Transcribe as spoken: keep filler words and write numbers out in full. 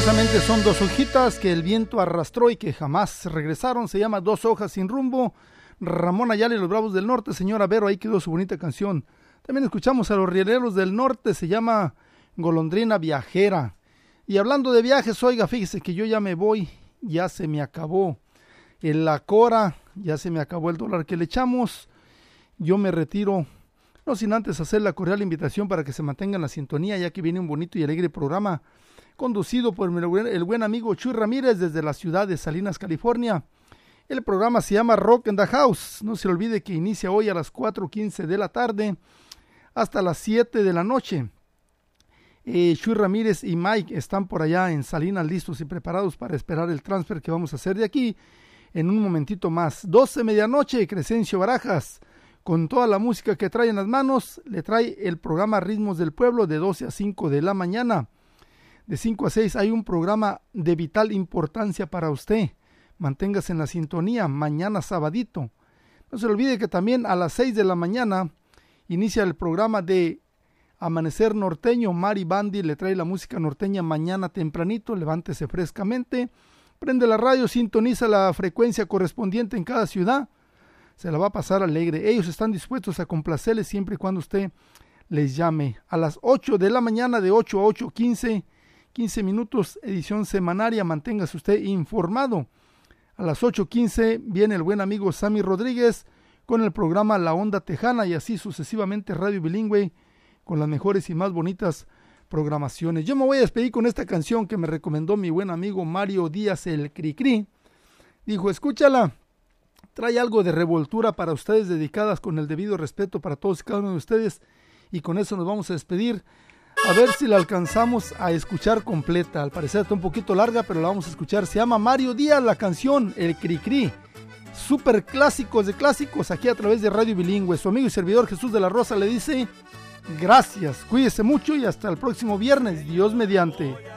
Precisamente son dos hojitas que el viento arrastró y que jamás regresaron. Se llama Dos hojas sin rumbo. Ramón Ayala y los Bravos del Norte. Señora Vero, ahí quedó su bonita canción. También escuchamos a los Rieleros del Norte. Se llama Golondrina Viajera. Y hablando de viajes, oiga, fíjese que yo ya me voy. Ya se me acabó en la Cora. Ya se me acabó el dólar que le echamos. Yo me retiro. No sin antes hacer la cordial invitación para que se mantengan la sintonía, ya que viene un bonito y alegre programa conducido por el buen amigo Chuy Ramírez desde la ciudad de Salinas, California. El programa se llama Rock in the House. No se olvide que inicia hoy a las cuatro quince de la tarde hasta las siete de la noche. Eh, Chuy Ramírez y Mike están por allá en Salinas listos y preparados para esperar el transfer que vamos a hacer de aquí en un momentito más. doce medianoche, Crescencio Barajas, con toda la música que trae en las manos, le trae el programa Ritmos del Pueblo de doce a cinco de la mañana. De cinco a seis hay un programa de vital importancia para usted. Manténgase en la sintonía, mañana sabadito. No se olvide que también a las seis de la mañana inicia el programa de Amanecer Norteño. Mari Bandi le trae la música norteña mañana tempranito. Levántese frescamente, prende la radio, sintoniza la frecuencia correspondiente en cada ciudad. Se la va a pasar alegre. Ellos están dispuestos a complacerles siempre y cuando usted les llame. A las ocho de la mañana, de ocho a ocho quince, quince minutos, edición semanaria. Manténgase usted informado. A las ocho quince viene el buen amigo Sammy Rodríguez con el programa La Onda Tejana, y así sucesivamente Radio Bilingüe con las mejores y más bonitas programaciones. Yo me voy a despedir con esta canción que me recomendó mi buen amigo Mario Díaz el Cricri. Dijo, escúchala. Trae algo de revoltura para ustedes, dedicadas con el debido respeto para todos y cada uno de ustedes. Y con eso nos vamos a despedir. A ver si la alcanzamos a escuchar completa. Al parecer está un poquito larga, pero la vamos a escuchar. Se llama Mario Díaz la canción, El Cricri. Super clásicos de clásicos aquí a través de Radio Bilingüe. Su amigo y servidor Jesús de la Rosa le dice gracias, cuídese mucho y hasta el próximo viernes, Dios mediante.